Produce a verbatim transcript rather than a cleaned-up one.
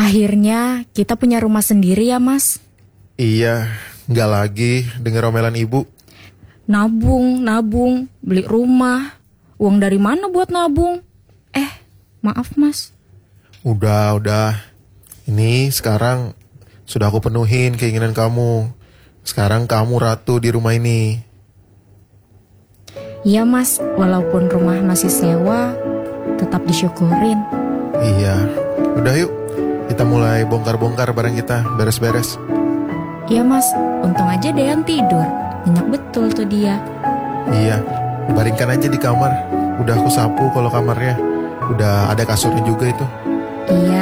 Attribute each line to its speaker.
Speaker 1: Akhirnya kita punya rumah sendiri ya, Mas.
Speaker 2: Iya, nggak lagi denger omelan ibu.
Speaker 1: Nabung, nabung, beli rumah. Uang dari mana buat nabung? Eh, maaf Mas.
Speaker 2: Udah, udah. Ini sekarang sudah aku penuhin keinginan kamu. Sekarang kamu ratu di rumah ini.
Speaker 1: Iya Mas, walaupun rumah masih sewa, tetap disyukurin.
Speaker 2: Iya, udah yuk. Kita mulai bongkar-bongkar barang kita, beres-beres.
Speaker 1: Iya Mas, untung aja Dean tidur. Nyenyak betul tuh dia.
Speaker 2: Iya, baringkan aja di kamar. Udah aku sapu kalau kamarnya. Udah ada kasurnya juga itu.
Speaker 1: Iya.